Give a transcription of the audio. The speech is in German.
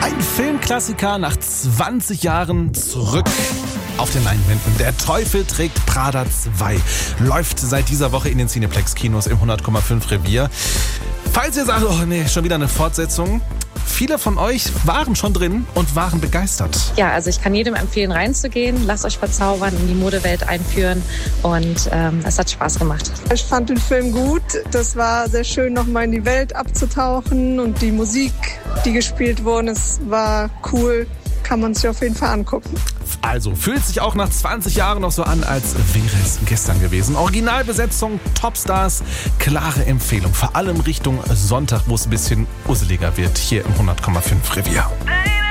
Ein Filmklassiker nach 20 Jahren zurück auf den Leinwänden. Der Teufel trägt Prada 2 läuft seit dieser Woche in den Cineplex-Kinos im 100,5 Revier. Falls ihr sagt, oh nee, schon wieder eine Fortsetzung, viele von euch waren schon drin und waren begeistert. Ja, also ich kann jedem empfehlen, reinzugehen. Lasst euch verzaubern, in die Modewelt einführen und es hat Spaß gemacht. Ich fand den Film gut. Das war sehr schön, nochmal in die Welt abzutauchen und die Musik, die gespielt wurde, es war cool. Kann man sich auf jeden Fall angucken. Also fühlt sich auch nach 20 Jahren noch so an, als wäre es gestern gewesen. Originalbesetzung, Topstars, klare Empfehlung. Vor allem Richtung Sonntag, wo es ein bisschen usseliger wird, hier im 100,5 Revier.